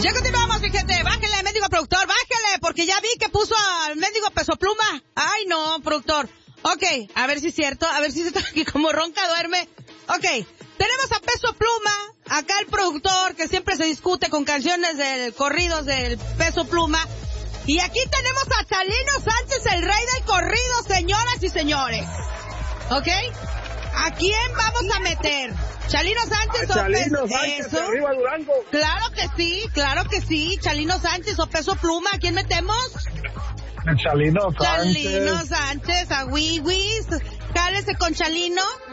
Ya continuamos, mi gente. Bájale, mendigo productor, bájale, porque ya vi que puso al mendigo Peso Pluma. Ay, no, productor. Ok, a ver si es cierto, que como ronca duerme. Ok, tenemos a Peso Pluma, acá el productor que siempre se discute con canciones del corridos del Peso Pluma. Y aquí tenemos a Chalino Sánchez, el rey del corrido, señoras y señores. ¿Ok? ¿A quién vamos a meter? ¿Chalino Sánchez o Chalino Sánchez, Peso? arriba Durango. Claro que sí. ¿Chalino Sánchez o Peso Pluma? ¿A quién metemos? Chalino Sánchez. Chalino Sánchez, a Wiwis. Cálese con Chalino.